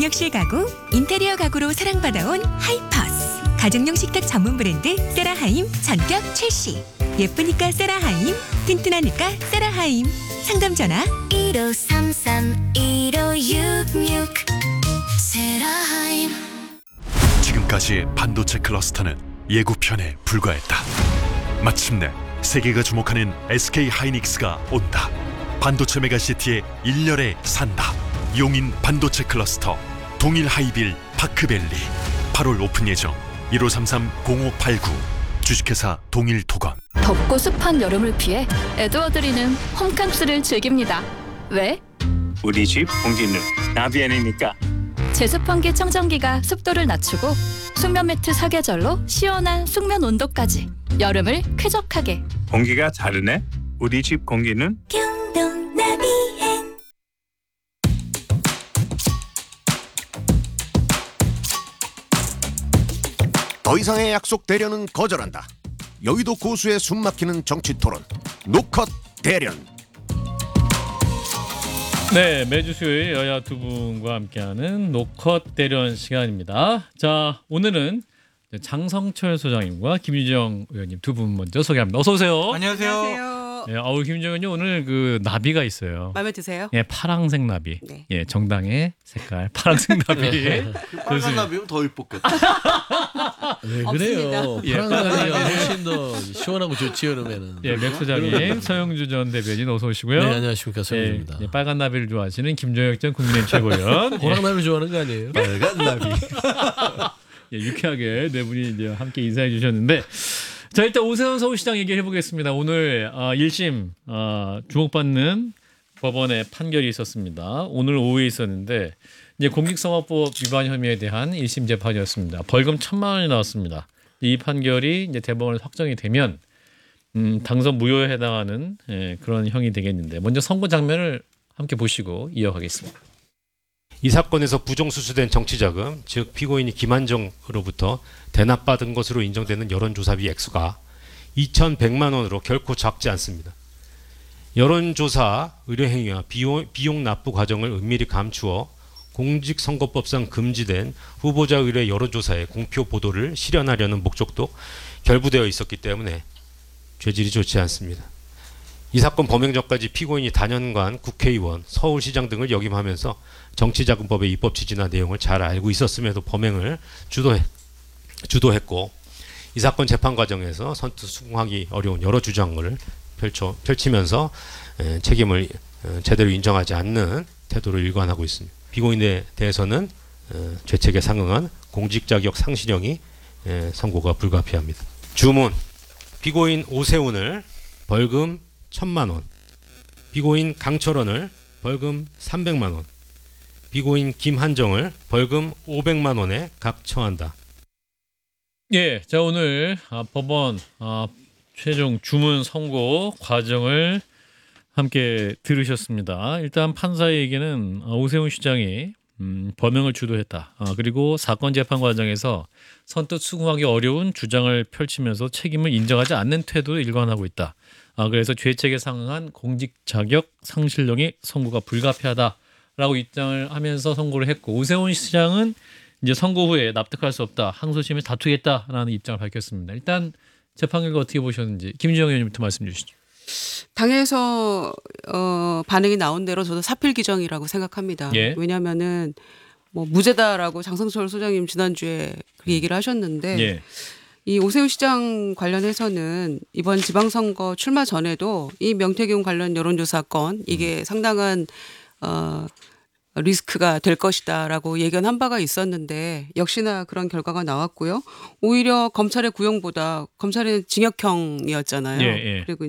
경력실 가구, 인테리어 가구로 사랑받아온 하이퍼스. 가정용 식탁 전문 브랜드 세라하임 전격 출시. 예쁘니까 세라하임, 튼튼하니까 세라하임. 상담 전화 1533-1566 세라하임. 지금까지의 반도체 클러스터는 예고편에 불과했다. 마침내 세계가 주목하는 SK 하이닉스가 온다. 반도체 메가시티의 일렬에 산다. 용인 반도체 클러스터 동일 하이빌 파크밸리 8월 오픈 예정. 1533-0589 주식회사 동일토건. 덥고 습한 여름을 피해 에드워드리는 홈캉스를 즐깁니다. 왜? 우리 집 공기는 나비엔이니까. 제습환기 청정기가 습도를 낮추고 숙면 매트 사계절로 시원한 숙면 온도까지 여름을 쾌적하게. 공기가 다르네. 우리 집 공기는 경동 나비엔. 더 이상의 약속 대련은 거절한다. 여의도 고수의 숨막히는 정치 토론 노컷 대련. 네, 매주 수요일 여야 두 분과 함께하는 노컷 대련 시간입니다. 자, 오늘은 장성철 소장님과 김유정 의원님 두 분 먼저 소개합니다. 어서 오세요. 안녕하세요. 네, 김유정 의원님 오늘 그 나비가 있어요. 마음에 드세요? 예, 파랑색 나비. 네. 예, 정당의 색깔 파랑색 나비. 빨간 나비면 더 이뻤겠다. 왜 그래요? 예, 파란 나비가 훨씬 더 시원하고 좋지요, 그러면은. 예, 맥 소장님, 서영주 전 대변인 어서 오시고요. 네, 안녕하십니까, 서영주입니다. 예, 빨간 나비를 좋아하시는 김종혁 전 국민의힘 최고위원. 호랑 나비 좋아하는 거 아니에요? 빨간 나비. 예, 유쾌하게 네 분이 이제 함께 인사해 주셨는데, 자, 일단 오세훈 서울시장 얘기해 보겠습니다. 오늘 1심 주목받는 법원의 판결이 있었습니다. 오늘 오후에 있었는데 이제 공직선거법 위반 혐의에 대한 1심 재판이었습니다. 벌금 1,000만 원이 나왔습니다. 이 판결이 이제 대법원에서 확정이 되면 당선 무효에 해당하는 그런 형이 되겠는데, 먼저 선고 장면을 함께 보시고 이어가겠습니다. 이 사건에서 부정수수된 정치자금, 즉 피고인이 김한정으로부터 대납받은 것으로 인정되는 여론조사비 액수가 2,100만 원으로 결코 작지 않습니다. 여론조사 의뢰행위와 비용 납부 과정을 은밀히 감추어 공직선거법상 금지된 후보자 의뢰 여론조사의 공표 보도를 실현하려는 목적도 결부되어 있었기 때문에 죄질이 좋지 않습니다. 이 사건 범행 전까지 피고인이 단연간 국회의원, 서울시장 등을 역임하면서 정치자금법의 입법 취지나 내용을 잘 알고 있었음에도 범행을 주도했고, 이 사건 재판 과정에서 선뜻 수긍하기 어려운 여러 주장을 펼치면서 책임을 제대로 인정하지 않는 태도를 일관하고 있습니다. 피고인에 대해서는 죄책에 상응한 공직자격 상실형이 선고가 불가피합니다. 주문: 피고인 오세훈을 벌금 1,000만 원, 피고인 강철원을 벌금 300만 원, 피고인 김한정을 벌금 500만 원에 각 처한다. 예, 자, 오늘 법원 최종 주문 선고 과정을 함께 들으셨습니다. 일단 판사의 얘기는 오세훈 시장이 범행을 주도했다. 그리고 사건 재판 과정에서 선뜻 수긍하기 어려운 주장을 펼치면서 책임을 인정하지 않는 태도를 일관하고 있다. 그래서 죄책에 상응한 공직 자격 상실령이 선고가 불가피하다라고 입장을 하면서 선고를 했고, 오세훈 시장은 이제 선고 후에 납득할 수 없다, 항소심을 다투겠다라는 입장을 밝혔습니다. 일단 재판 결과 어떻게 보셨는지 김주영 의원님부터 말씀 주시죠. 당에서 반응이 나온 대로 저도 사필 규정이라고 생각합니다. 예. 왜냐하면은 뭐 무죄다라고 장성철 소장님 지난주에 그 얘기를 하셨는데, 예. 이 오세훈 시장 관련해서는 이번 지방선거 출마 전에도 이 명태균 관련 여론조사 건 이게 상당한 리스크가 될 것이다라고 예견한 바가 있었는데 역시나 그런 결과가 나왔고요. 오히려 검찰의 구형보다 검찰은 징역형이었잖아요. 예, 예. 그리고